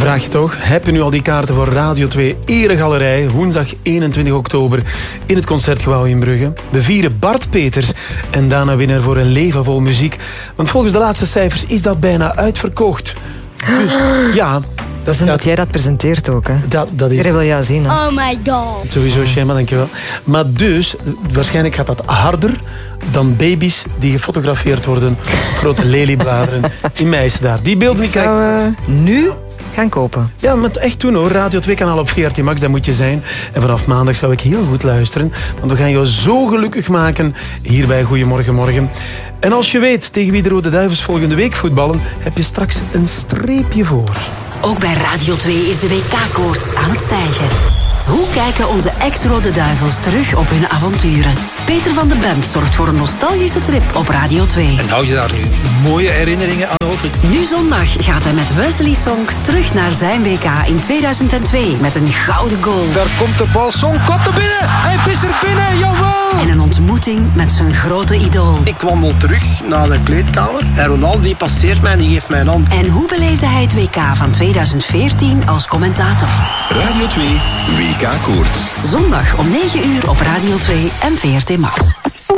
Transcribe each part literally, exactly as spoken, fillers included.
Vraag je toch? Heb je nu al die kaarten voor Radio twee Eregalerij, woensdag eenentwintig oktober in het Concertgebouw in Brugge? We vieren Bart Peters en daarna winnaar voor een leven vol muziek. Want volgens de laatste cijfers is dat bijna uitverkocht. Dus ja... Dat is omdat gaat... jij dat presenteert ook, hè? Dat, dat is... Iedereen wil jou zien, hè? Oh my god. Sowieso, Shema, dankjewel. Maar dus, waarschijnlijk gaat dat harder dan baby's die gefotografeerd worden. Grote leliebladeren in Meissen daar. Die beelden die krijg je uh, nu gaan kopen. Ja, maar echt doen hoor. Radio twee kanaal op V R T Max, daar moet je zijn. En vanaf maandag zou ik heel goed luisteren. Want we gaan jou zo gelukkig maken hier bij Goedemorgen Morgen. En als je weet tegen wie de Rode Duivels volgende week voetballen, heb je straks een streepje voor. Ook bij Radio twee is de W K-koorts aan het stijgen. Hoe kijken onze ex-Rode Duivels terug op hun avonturen? Peter van den Bent zorgt voor een nostalgische trip op Radio twee. En hou je daar nu mooie herinneringen aan over? Nu zondag gaat hij met Wesley Sonk terug naar zijn W K in tweeduizend twee met een gouden goal. Daar komt de bal, Sonk komt er binnen! Hij is er binnen, jawel! En een ontmoeting met zijn grote idool. Ik wandel terug naar de kleedkamer en Ronaldo die passeert mij en die geeft mij een hand. En hoe beleefde hij het W K van tweeduizend veertien als commentator? Radio twee W K-koorts. Zondag om negen uur op Radio twee en V R T Max.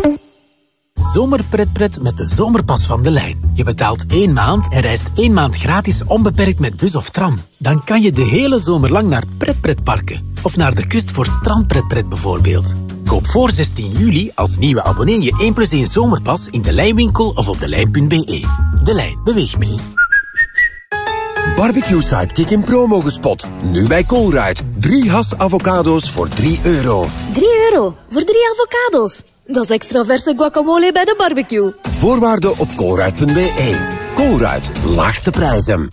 Zomerpretpret met de zomerpas van De Lijn. Je betaalt één maand en reist één maand gratis onbeperkt met bus of tram. Dan kan je de hele zomer lang naar pretpretparken. Of naar de kust voor strandpretpret bijvoorbeeld. Koop voor zestien juli als nieuwe abonnee je één plus één zomerpas in de Lijnwinkel of op delijn punt b e. De Lijn, beweeg mee. Barbecue Sidekick in promo gespot. Nu bij Colruyt. Drie has avocado's voor drie euro. drie euro voor drie avocado's. Dat is extra verse guacamole bij de barbecue. Voorwaarden op colruyt punt b e. Colruyt, laagste prijzen.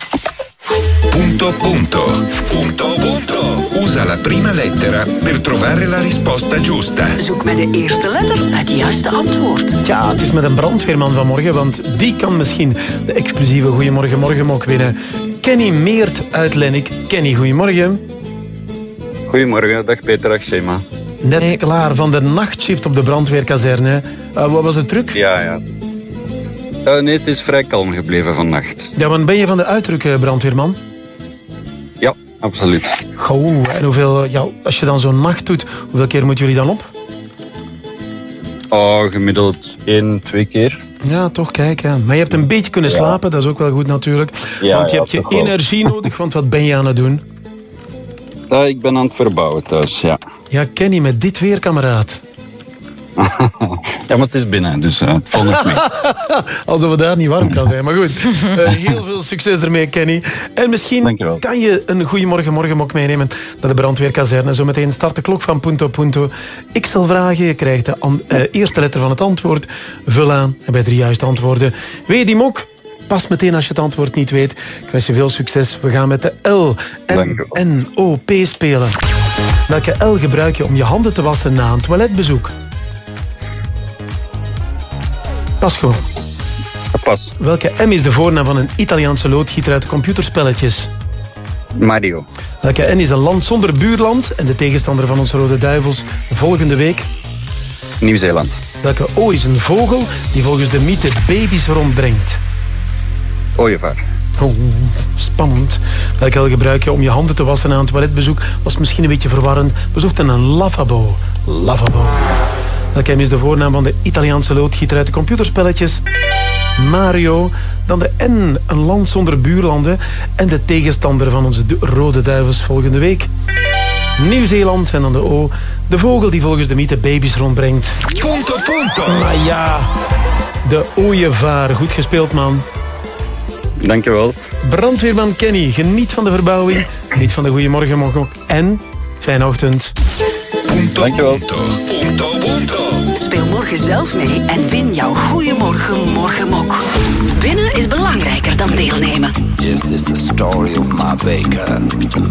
Punto punto. Punto punto. Usa la prima lettera per trovare la risposta giusta. Zoek met de eerste letter het juiste antwoord. Ja, het is met een brandweerman vanmorgen, want die kan misschien de exclusieve Goedemorgen Morgenmok winnen. Kenny Meert uit Lennik. Kenny, goedemorgen. Goedemorgen, dag Peter, dag Shema. Net nee. klaar van de nachtshift op de brandweerkazerne. Uh, wat was het druk? Ja, ja. Uh, nee, het is vrij kalm gebleven vannacht. Ja, want ben je van de uitdruk, brandweerman? Ja, absoluut. Goh, en hoeveel, ja, als je dan zo'n nacht doet, hoeveel keer moeten jullie dan op? Oh, gemiddeld één, twee keer. Ja, toch, kijk. Hè. Maar je hebt een beetje kunnen slapen, ja. Dat is ook wel goed natuurlijk. Ja, want je ja, hebt je energie wel. nodig, want wat ben je aan het doen? Ja, ik ben aan het verbouwen thuis, ja. Ja, Kenny, met dit weer, kameraad. Ja, maar het is binnen, dus uh, het valt nog mee. Alsof het daar niet warm kan zijn. Maar goed, uh, heel veel succes ermee, Kenny. En misschien kan je een Goedemorgen Morgenmok meenemen naar de brandweerkazerne. Zometeen start de klok van Punto Punto. Ik stel vragen, je krijgt de an- uh, eerste letter van het antwoord. Vul aan en bij drie juiste antwoorden weet je die mok. Pas meteen als je het antwoord niet weet. Ik wens je veel succes. We gaan met de L N N O P spelen. Welke L gebruik je om je handen te wassen na een toiletbezoek? Pas gewoon. Pas. Welke M is de voornaam van een Italiaanse loodgieter uit computerspelletjes? Mario. Welke N is een land zonder buurland en de tegenstander van onze Rode Duivels volgende week? Nieuw-Zeeland. Welke O is een vogel die volgens de mythe baby's rondbrengt? Ooievaar. Oh, spannend. Welke L gebruik je om je handen te wassen na een toiletbezoek? Was misschien een beetje verwarrend. We zochten een lavabo. Lavabo. Welke M is de voornaam van de Italiaanse loodgieter uit de computerspelletjes? Mario. Dan de N, een land zonder buurlanden en de tegenstander van onze Rode Duivels volgende week. Nieuw-Zeeland. En dan de O, de vogel die volgens de mythe baby's rondbrengt. Punto, punto. Maar ja, de ooievaar. Goed gespeeld, man. Dankjewel. Brandweerman Kenny, geniet van de verbouwing, geniet van de Goedemorgen Morgenmok en fijne ochtend. Punto, Dankjewel. punto, punto, punto. Speel morgen zelf mee en win jouw Goedemorgen Morgenmok. Winnen is belangrijker dan deelnemen. This is the story of my baker.